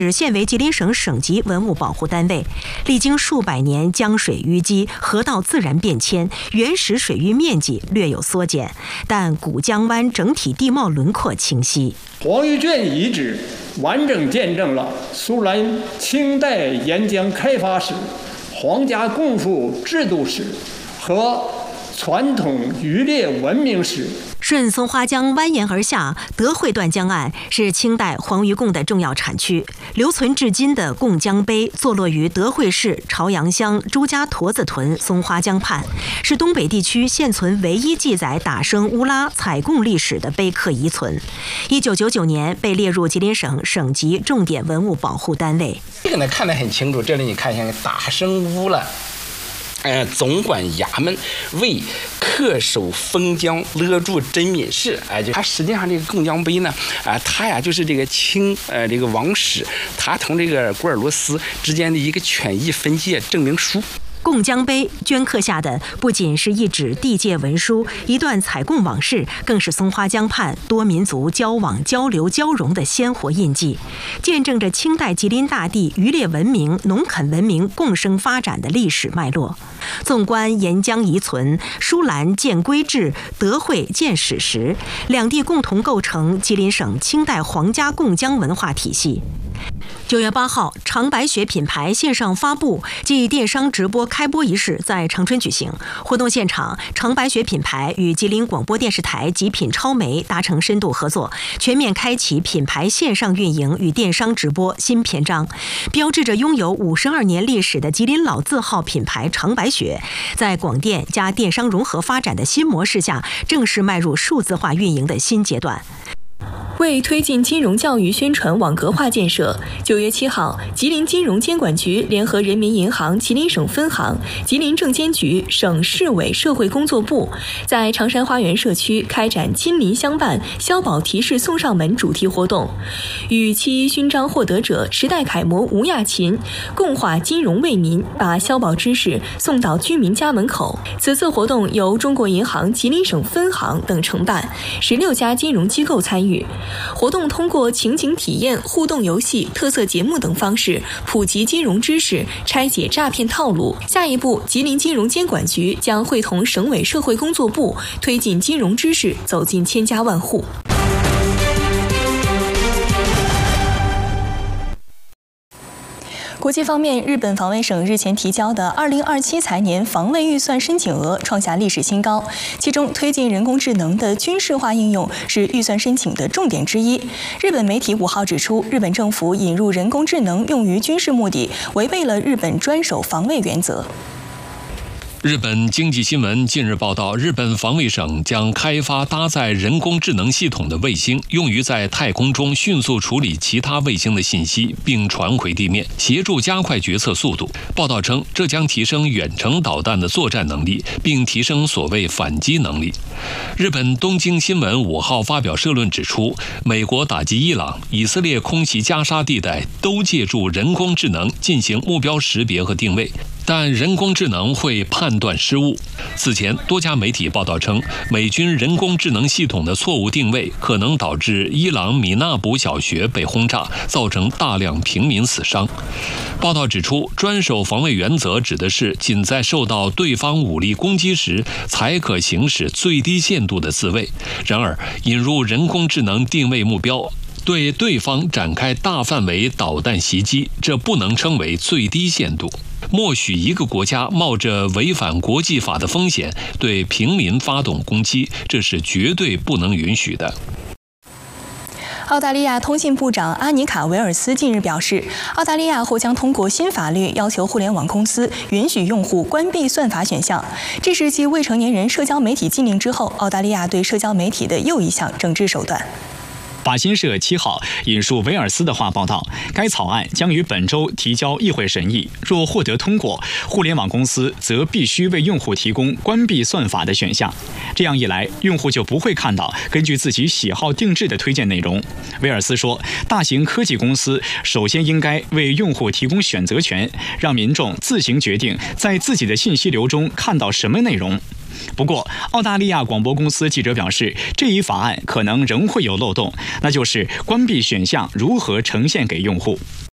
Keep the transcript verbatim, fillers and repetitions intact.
现为吉林省省级文物保护单位，历经数百年江水淤积、河道自然变迁，原始水域面积略有缩减，但古江湾整体地貌轮廓清晰。 黄玉卷遗址完整见证了苏兰清代沿江开发史、皇家贡赋制度史和传统渔猎文明史。 顺松花江蜿蜒而下，德惠段江岸是清代黄鱼贡的重要产区。留存至今的贡江碑坐落于德惠市朝阳乡朱家坨子屯松花江畔，是东北地区现存唯一记载打生乌拉采贡历史的碑刻遗存。一九九九年被列入吉林省省级重点文物保护单位。 这个呢看得很清楚，这里你看一下打生乌拉。呃，总管衙门为恪守封疆勒住真敏氏，哎、呃，就它实际上这个贡江碑呢，啊、呃，它呀就是这个清呃这个王室，它同这个古尔罗斯之间的一个权益分界证明书。 贡江碑镌刻下的不仅是一纸地界文书，一段采贡往事，更是松花江畔多民族交往、交流、交融的鲜活印记，见证着清代吉林大地渔猎文明、农垦文明共生发展的历史脉络。纵观沿江遗存，舒兰建规制，德惠建史实，两地共同构成吉林省清代皇家贡江文化体系。九月八号，长白雪品牌线上发布暨电商直播开播仪式在长春举行。活动现场，长白雪品牌与吉林广播电视台极品超媒达成深度合作，全面开启品牌线上运营与电商直播新篇章，标志着拥有五十二年历史的吉林老字号品牌长白雪，在广电加电商融合发展的新模式下，正式迈入数字化运营的新阶段。 为推进金融教育宣传网格化建设，九月七号，吉林金融监管局联合人民银行吉林省分行、吉林证监局、省市委社会工作部，在长山花园社区开展金邻相伴、消保提示送上门主题活动，与七一勋章获得者时代楷模吴亚琴共话金融为民，把消保知识送到居民家门口。此次活动由中国银行吉林省分行等承办，十六家金融机构参与。活动通过情景体验、互动游戏、特色节目等方式普及金融知识，拆解诈骗套路。下一步，吉林金融监管局将会同省委社会工作部推进金融知识走进千家万户。国际方面，日本防卫省日前提交的二零二七财年防卫预算申请额创下历史新高，其中推进人工智能的军事化应用是预算申请的重点之一。日本媒体五号指出，日本政府引入人工智能用于军事目的，违背了日本专守防卫原则。 日本经济新闻近日报道，日本防卫省将开发搭载人工智能系统的卫星，用于在太空中迅速处理其他卫星的信息，并传回地面，协助加快决策速度。报道称，这将提升远程导弹的作战能力，并提升所谓反击能力。日本东京新闻五号发表社论指出，美国打击伊朗、以色列空袭加沙地带都借助人工智能进行目标识别和定位，但人工智能会判断失误。此前，多家媒体报道称，美军人工智能系统的错误定位可能导致伊朗米纳卜小学被轰炸，造成大量平民死伤。报道指出，专守防卫原则指的是仅在受到对方武力攻击时才可行使最低限度的自卫。然而，引入人工智能定位目标，对对方展开大范围导弹袭击，这不能称为最低限度。默许一个国家冒着违反国际法的风险对平民发动攻击，这是绝对不能允许的。 澳大利亚通信部长阿尼卡·维尔斯近日表示，澳大利亚或将通过新法律要求互联网公司允许用户关闭算法选项。这是继未成年人社交媒体禁令之后，澳大利亚对社交媒体的又一项整治手段。 法新社七号引述维尔斯的话报道，该草案将于本周提交议会审议。若获得通过，互联网公司则必须为用户提供关闭算法的选项。这样一来，用户就不会看到根据自己喜好定制的推荐内容。维尔斯说，大型科技公司首先应该为用户提供选择权，让民众自行决定在自己的信息流中看到什么内容。不过，澳大利亚广播公司记者表示，这一法案可能仍会有漏洞，那就是关闭选项如何呈现给用户。